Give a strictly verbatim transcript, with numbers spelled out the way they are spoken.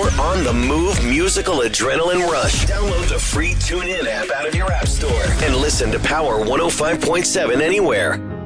on the move musical adrenaline rush. Download the free TuneIn app out of your app store and listen to Power one oh five point seven anywhere.